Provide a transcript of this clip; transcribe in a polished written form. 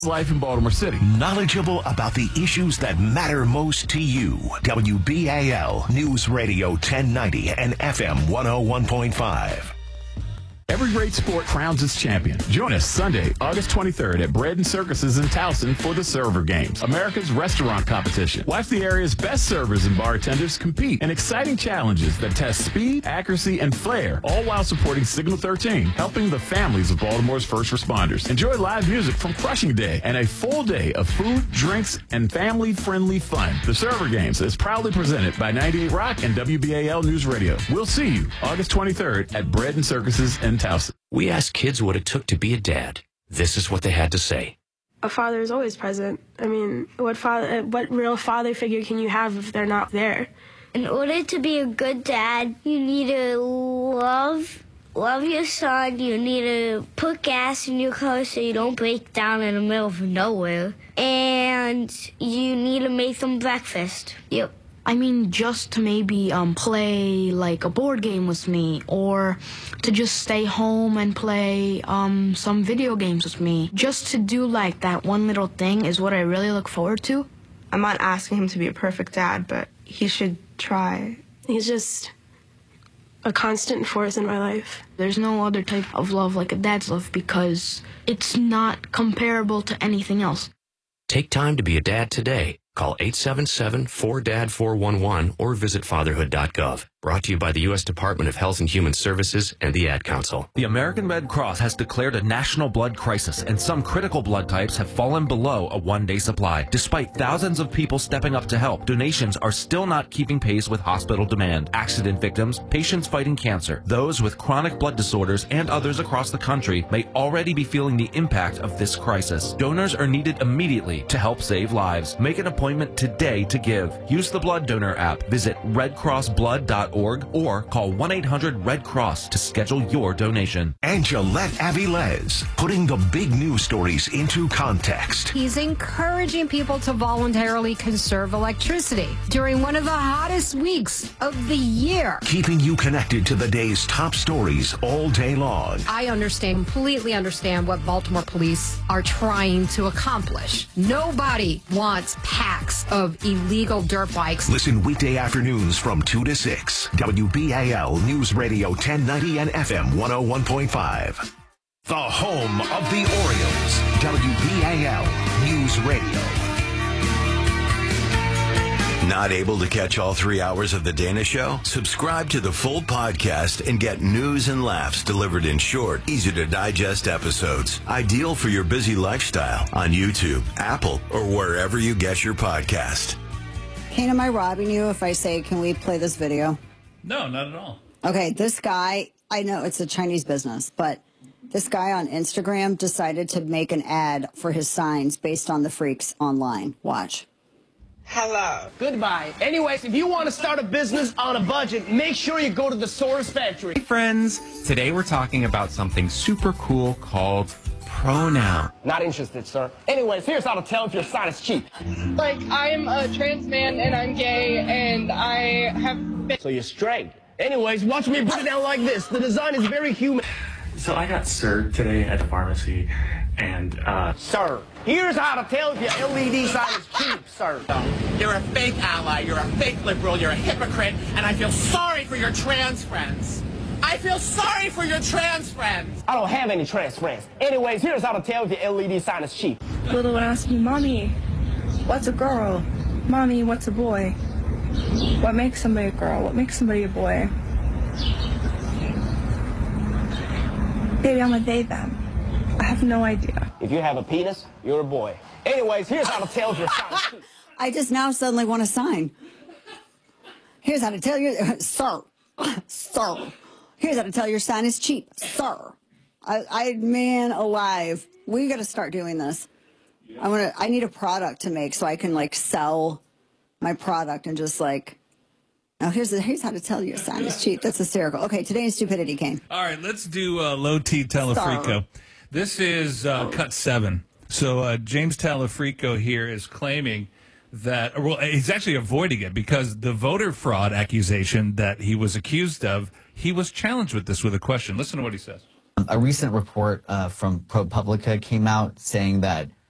Life in Baltimore City. Knowledgeable about the issues that matter most to you. WBAL News Radio 1090 and FM 101.5. Every great sport crowns its champion. Join us Sunday, August 23rd at Bread and Circuses in Towson for the Server Games, America's restaurant competition. Watch the area's best servers and bartenders compete in exciting challenges that test speed, accuracy, and flair, all while supporting Signal 13, helping the families of Baltimore's first responders. Enjoy live music from Crushing Day and a full day of food, drinks, and family-friendly fun. The Server Games is proudly presented by 98 Rock and WBAL News Radio. We'll see you August 23rd at Bread and Circuses in Towson. We asked kids what it took to be a dad. This is what they had to say. A father is always present. I mean, what real father figure can you have if they're not there? In order to be a good dad, you need to love your son. You need to put gas in your car so you don't break down in the middle of nowhere. And you need to make them breakfast. Yep. I mean, just to maybe play like a board game with me, or to just stay home and play some video games with me. Just to do like that one little thing is what I really look forward to. I'm not asking him to be a perfect dad, but he should try. He's just a constant force in my life. There's no other type of love like a dad's love because it's not comparable to anything else. Take time to be a dad today. Call 877-4DAD-411 or visit fatherhood.gov. Brought to you by the U.S. Department of Health and Human Services and the Ad Council. The American Red Cross has declared a national blood crisis, and some critical blood types have fallen below a one-day supply. Despite thousands of people stepping up to help, donations are still not keeping pace with hospital demand. Accident victims, patients fighting cancer, those with chronic blood disorders, and others across the country may already be feeling the impact of this crisis. Donors are needed immediately to help save lives. Make an appointment today to give. Use the Blood Donor app. Visit redcrossblood.org or call 1-800-RED-CROSS to schedule your donation. And Gillette Avilés, putting the big news stories into context. He's encouraging people to voluntarily conserve electricity during one of the hottest weeks of the year. Keeping you connected to the day's top stories all day long. I completely understand what Baltimore police are trying to accomplish. Nobody wants packs of illegal dirt bikes. Listen weekday afternoons from 2 to 6. WBAL News Radio 1090 and FM 101.5. The home of the Orioles. WBAL News Radio. Not able to catch all 3 hours of The Dana Show? Subscribe to the full podcast and get news and laughs delivered in short, easy-to-digest episodes. Ideal for your busy lifestyle on YouTube, Apple, or wherever you get your podcast. Kane, am I robbing you if I say, can we play this video? No, not at all. Okay, this guy, I know it's a Chinese business, but this guy on Instagram decided to make an ad for his signs based on the freaks online. Watch. Hello. Goodbye. Anyways, if you want to start a business on a budget, make sure you go to the Source Factory. Hey friends, today we're talking about something super cool called pronoun. Not interested, sir. Anyways, here's how to tell if your sign is cheap. Like, I'm a trans man and I'm gay and I have... So you're straight. Anyways, watch me put it down like this. The design is very human. So I got served today at the pharmacy and, Sir, here's how to tell if your LED sign is cheap, sir. You're a fake ally, you're a fake liberal, you're a hypocrite, and I feel sorry for your trans friends. I feel sorry for your trans friends. I don't have any trans friends. Anyways, here's how to tell if your LED sign is cheap. Little one asked me, Mommy, what's a girl? Mommy, what's a boy? What makes somebody a girl? What makes somebody a boy? Baby, I'm a they, them. I have no idea. If you have a penis, you're a boy. Anyways, here's how to tell if your sign is cheap. I just now suddenly want a sign. Here's how to tell you, sir, sir. Here's how to tell your sign is cheap, sir. Man alive, we got to start doing this. I need a product to make so I can like sell my product and just like, now here's how to tell your sign is cheap. That's hysterical. Okay, today's stupidity, Kane. All right, let's do Low T Telefrico. This is cut 7. So James Telefrico here is claiming that, well, he's actually avoiding it because the voter fraud accusation that he was accused of, he was challenged with this with a question. Listen to what he says. A recent report from ProPublica came out saying that